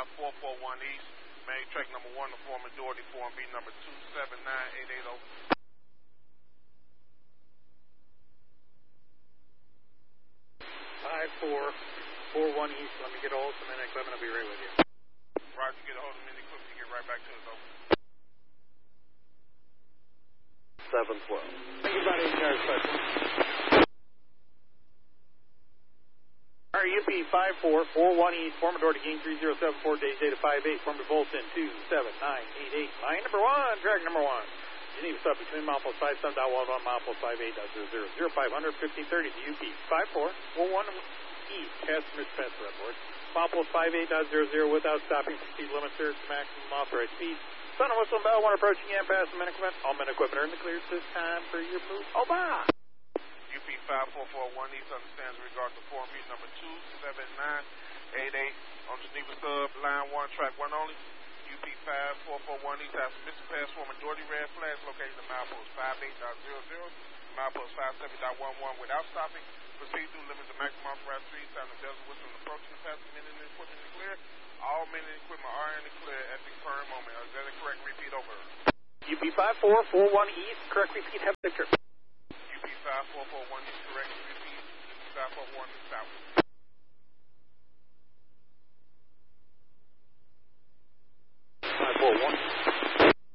5441 East, main track number 1, the Foreman Doherty, Form B number 279880. 5441 East, let me get a hold of some minute equipment, I'll be right with you. Roger, get a hold of minute equipment, you get right back to us, over. 712. Thank you, buddy. RUP 5441 East, Foreman Doherty, King 3074, days data 58, Foreman Bolton 27988. Line number 1, track number 1. Geneva stop between milepost 57.11, milepost 58.00, 0500 1530 to UP 5441 East, Customer Expense Report. Milepost 58.00 without stopping, speed limit to maximum authorized speed. Sound and whistle and bell when approaching and passing minute equipment. All minute equipment are in the clear this time for your move. Over. UP 5441 East understands in regard to Form B number 27988 on Geneva Sub, line 1, track 1 only. UP 5441 East has missing pass Foreman Doherty, red flags located in milepost 58.00, milepost 57.11 without stopping. Proceed through limit to maximum authorized speed. Sound the bells and whistle and approaching the passing minute and equipment in the clear. All men and equipment are in the clear at the current moment. Is that a correct repeat? Over. UP 5441 East, correct repeat, have a picture. UP 5441 East, correct repeat. UP 5441 East, south. 541.